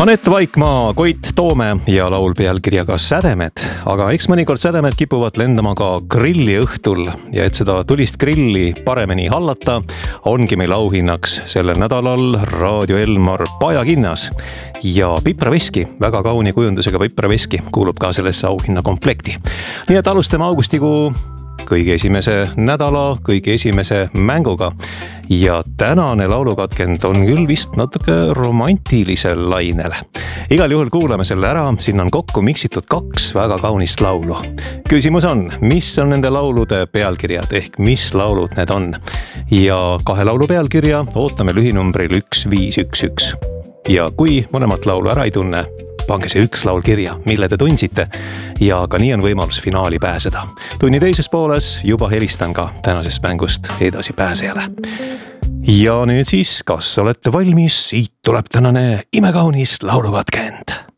Anett Vaikmaa, Koit Toome ja laul pealkirjaga Sädemed, aga eks mõnikord sädemed kipuvad lendama ka grilli õhtul ja et seda tulist grilli paremini hallata, ongi meil auhinnaks sellel nädalal Raadio Elmar pajakinnas ja pipraveski, väga kauni kujundusega pipraveski kuulub ka sellesse auhinna komplekti. Nii et alustame augustikuu kõige esimese nädala, kõige esimese mänguga ja tänane laulukatkend on küll vist natuke romantilisel lainel. Igal juhul kuulame selle ära, siin on kokku miksitud 2 väga kaunist laulu. Küsimus on, mis on nende laulude pealkirjad ehk mis laulud need on? Ja 2 laulu pealkirja ootame lühinumbril 1511. Ja kui mõlemat laulu ära ei tunne, pange see 1 laul kirja, mille te tundsite ja ka nii on võimalus finaali pääseda. Tunni teises pooles juba helistan ka tänasest mängust edasi pääsejale. Ja nüüd siis, kas olete valmis? Siit tuleb tänane imekaunis laulukatkend.